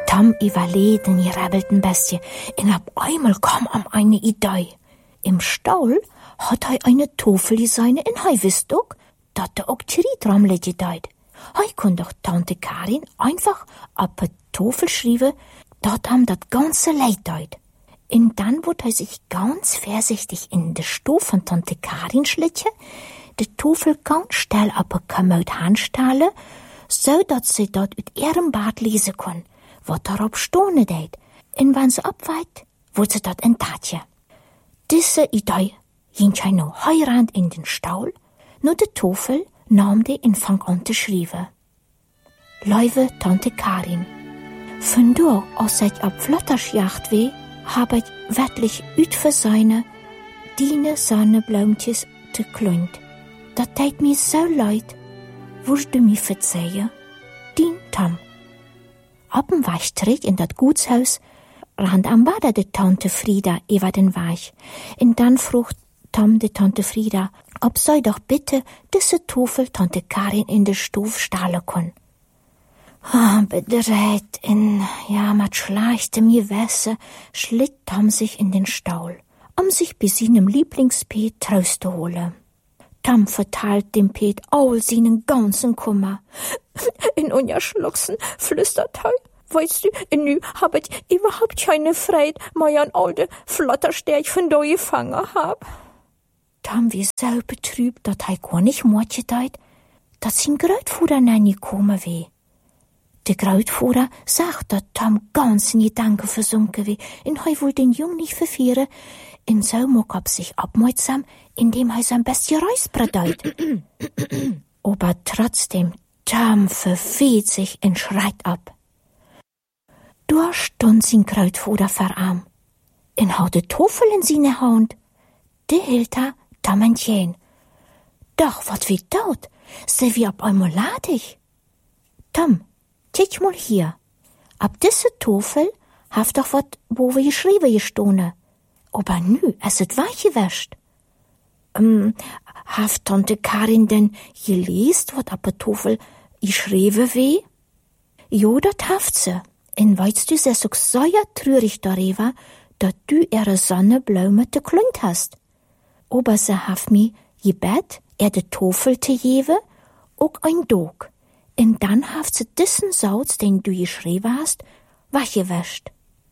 Tom überlegt und gerebelt ein bisschen. Und auf einmal kam ihm eine Idee. Im Stall hat eine Tafel gesehen und wusste auch, dass der auch Tritrammel gedeiht. Konnte doch Tante Karin einfach auf die Tafel schreiben, dass ihm das ganze Leid deut. Und dann wurde sich ganz vorsichtig in den Stuhl von Tante Karin schlichen, die Tafel ganz schnell auf die Kommode handstellen, so dass sie dort mit ihrem Bart lesen kann, was darauf stehen deed. Und wenn sie abweicht, wurde sie dort ein Tatje. Diese Idee ging sie noch heirand in den Stall, nur die Tafel nahm die und fang an zu schreiben. Liebe Tante Karin, von da, als ich auf Flottersjacht weh, habe ich wirklich üt für seine Sonnenblümtjes te klund. Dat teit mir so leid. Würdest du mir verzeihen? Dien Tom. Ab dem Waschtritt in dat Gutshaus rand am Bader de Tante Frieda über den Weich. Und dann frug Tom de Tante Frieda, ob sei doch bitte diese Tafel Tante Karin in de Stuf stahlen kann. Bedreht mit schlechtem Gewässer schlitt Tom sich in den Stall, sich bei seinem Lieblingspet Trost zu holen. Tom verteilt dem Pet all seinen ganzen Kummer. In unja Schluchsen flüstert weißt du, nu hab ich überhaupt keine Freude, mehr an all de Flotterstärk von da gefangen hab. Tom wie so betrübt, dat gar nicht mordje deit, dat sein Grootvater nie gekommen weh. Der Grootvater sagt, dass Tom ganz in Gedanken versunken wie, und will den Jungen nicht verführen, und so macht sich abmerksam, indem sein bestes Reisbrett deut. Aber trotzdem, Tom verfehlt sich und schreit ab. Da stund sein Grootvater verarmt, und hat die Tafel in seine Hand. Die hielt Tom entgegen. Doch, wat wie dort, sie wie ab einmal ladig. Tom, Kick mal hier. Ab diese Tafel haft doch wat, wo wir geschrieben gestone. Aber nü, es ist weich gewäscht. Haft Tante Karin denn gelesen, wat ab der Tafel geschrieben weh? Jo, dat haft sie. Und weißt du, sie ist auch so traurig darüber, dass du ihre Sonnenblume te klund hast. Aber sie haft mi gebet, die Tafel te geben, auch ein Dog. Und dann haft sie diesen Satz, den du geschrieben hast, weggewäscht.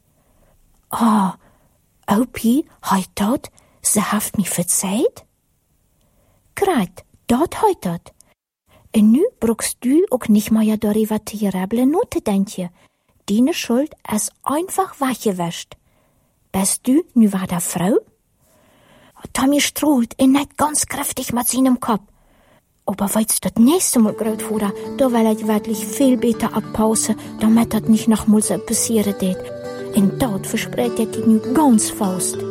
Opi, heut dort, sie haft mich verzeiht? Grad, dort heut dort. Und nu brauchst du auch nicht mehr darüber zu gerebeln, nur zu denken. Deine Schuld ist einfach weggewäscht. Bist du nu war der Frau? Tommy strahlt und nicht ganz kräftig mit seinem Kopf. Aber weißt du, das nächste Mal, Grootvater, da will ich wirklich viel besser abpausen, damit das nicht noch mal so passieren wird. Und dort verspricht er dir ganz fest.